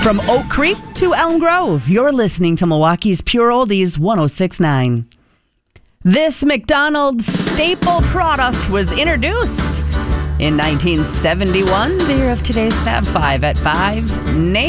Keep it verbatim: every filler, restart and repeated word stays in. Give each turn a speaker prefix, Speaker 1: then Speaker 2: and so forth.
Speaker 1: From Oak Creek to Elm Grove, you're listening to Milwaukee's Pure Oldies one oh six point nine. This McDonald's staple product was introduced in nineteen seventy-one, the year of today's Fab Five at five. Name